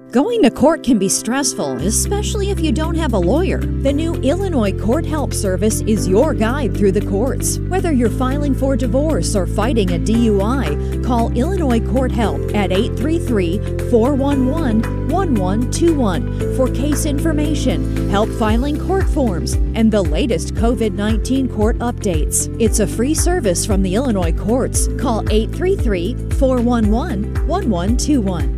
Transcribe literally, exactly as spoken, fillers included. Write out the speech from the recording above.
Going to court can be stressful, especially if you don't have a lawyer. The new Illinois Court Help Service is your guide through the courts. Whether you're filing for divorce or fighting a D U I, call Illinois Court Help at eight three three, four one one, one one two one for case information, help filing court forms, and the latest COVID nineteen court updates. It's a free service from the Illinois courts. Call eight three three, four one one, one one two one.